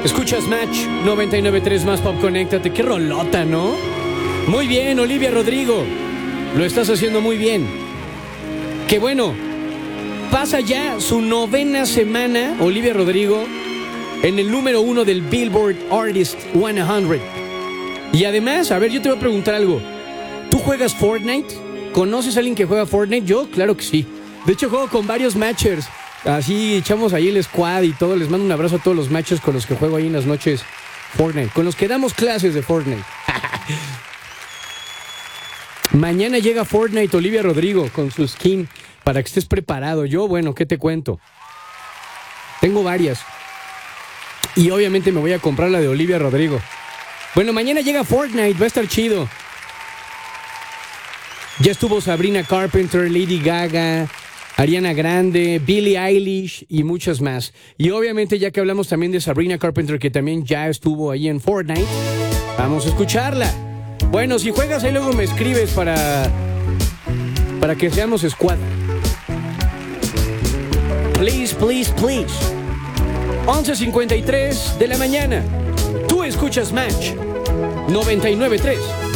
Escuchas Match 99.3 más Pop, conéctate. Qué rolota, ¿no? Muy bien, Olivia Rodrigo. Lo estás haciendo muy bien. Qué bueno. Pasa ya su 9ª semana, Olivia Rodrigo, en el número 1 del Billboard Artist 100. Y además, a ver, yo te voy a preguntar algo. ¿Tú juegas Fortnite? ¿Conoces a alguien que juega Fortnite? Yo, claro que sí. De hecho, juego con varios matchers. Así echamos ahí el squad y todo. Les mando un abrazo a todos los matchers con los que juego ahí en las noches Fortnite. Con los que damos clases de Fortnite. Mañana llega Fortnite, Olivia Rodrigo, con su skin. Para que estés preparado. Yo, bueno, ¿qué te cuento? Tengo varias. Y obviamente me voy a comprar la de Olivia Rodrigo. Bueno, mañana llega Fortnite, va a estar chido. Ya estuvo Sabrina Carpenter, Lady Gaga, Ariana Grande, Billie Eilish y muchas más. Y obviamente, ya que hablamos también de Sabrina Carpenter, que también ya estuvo ahí en Fortnite, vamos a escucharla. Bueno, si juegas ahí luego me escribes para que seamos squad. Please, please, please. 11:53 de la mañana. Tú escuchas Match 99.3.